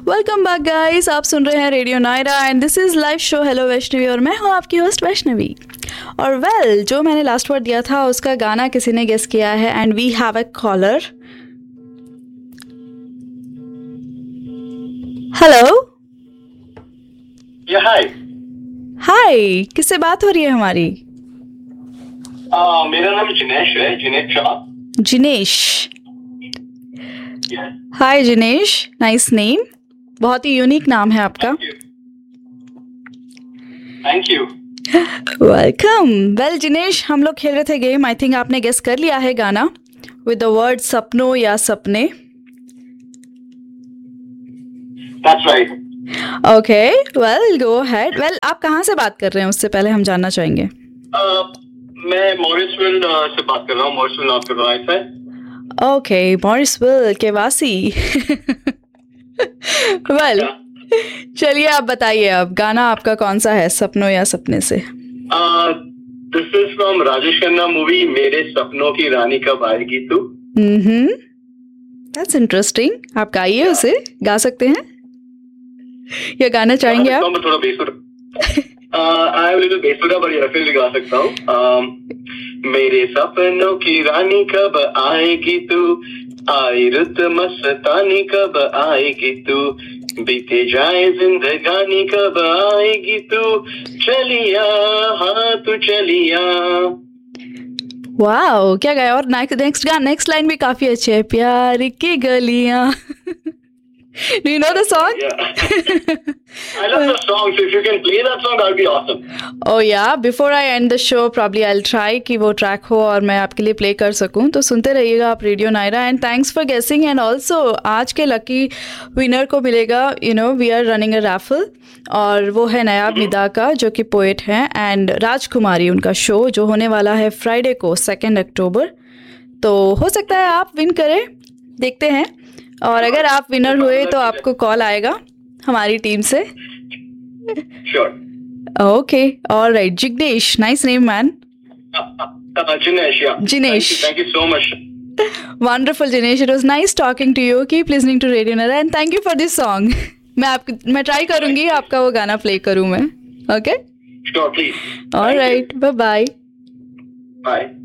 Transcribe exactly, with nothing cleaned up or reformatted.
Welcome back guys, आप सुन रहे हैं radio Naira and this is live show hello Vaishnavi और मैं हूँ आपकी होस्ट वैष्णवी। और वेल well, जो मैंने लास्ट वर्ड दिया था उसका गाना किसी ने गेस किया है and we have a collar. Hello. हाय हाय, किससे बात हो रही है हमारी? uh, मेरा नाम जिनेश है, जिनेश शाह। जिनेश। हाय जिनेश, नाइस नेम, बहुत ही यूनिक नाम है आपका। Thank you. Welcome. Well Jinesh, हम लोग खेल रहे थे गेम, आई थिंक आपने गेस कर लिया है गाना विद द वर्ड सपनों या सपने। That's right. Okay, well go ahead. Well आप कहाँ से बात कर रहे हैं उससे पहले हम जानना चाहेंगे। uh, मैं मॉरिसविल uh, से बात कर रहा हूँ, मॉरिसविल नॉर्थ कैरोलिना से। ओके, मॉरिसविल के वासी। वेल चलिए आप बताइए, अब गाना आपका कौन सा है, सपनों या सपने से? This is from Rajesh Khanna movie मेरे सपनों की रानी कब आएगी तू। हम्म, दैट्स इंटरेस्टिंग। आप गाइए उसे, गा सकते हैं या गाना चाहेंगे आप? मैं थोड़ा बेसुरा आई एम लिटिल बेसुरा बट या फिर भी गा सकता हूँ। uh, मेरे सपनों की रानी कब आएगी तू, आई रुत मस्तानी कब आएगी तू, बीते जाए जिंदगानी कब आएगी तू, चलिया हाँ तू चलिया। वाओ, क्या गाया। और नेक्स्ट गाना, नेक्स्ट लाइन भी काफी अच्छी है, प्यार की गलियां। Do you know the song? Yeah. I love the song, so if you can play that song, that would be awesome. Oh yeah, before I end the show, probably I'll try कि वो track हो और मैं आपके लिए play कर सकूं। तो सुनते रहिएगा आप radio Naira and thanks for गेसिंग। एंड ऑल्सो आज के लकी विनर को मिलेगा, you know we are running a raffle, और वो है नायाब निदा का जो कि पोएट हैं, एंड राजकुमारी उनका शो जो होने वाला है फ्राइडे को सेकेंड अक्टूबर। तो हो सकता है आप विन करें, देखते हैं। और अगर आप विनर हुए तो आपको कॉल आएगा हमारी टीम से। Okay, alright. Jignesh, nice name man. Jinesh, या Jinesh, thank you so much. Wonderful Jinesh, it was nice talking to you. Keep listening to radio Naira and thank you for this song. मैं आप मैं ट्राई करूंगी आपका वो गाना प्ले करूं मैं। Okay, sure please. Alright, bye bye. Bye.